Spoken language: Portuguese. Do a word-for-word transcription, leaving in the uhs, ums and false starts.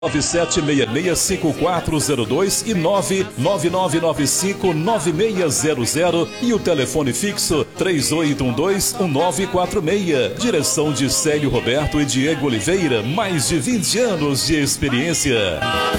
nove sete seis seis cinco quatro zero dois e nove nove nove nove cinco nove seis zero zero e o telefone fixo três oito um dois um nove quatro seis. Direção de Célio Roberto e Diego Oliveira, mais de vinte anos de experiência.